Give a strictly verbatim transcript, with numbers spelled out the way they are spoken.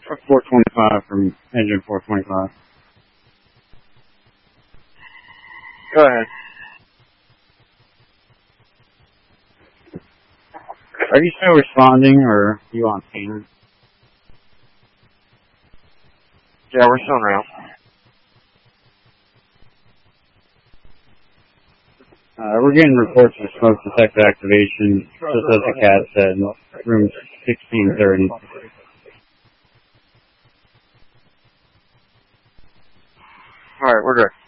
four twenty-five from engine four twenty-five. Go ahead. Are you still responding, or are you on scene? Yeah, we're still around. Uh, we're getting reports of smoke detector activation, just as the cat said, room sixteen thirty. Alright, we're good.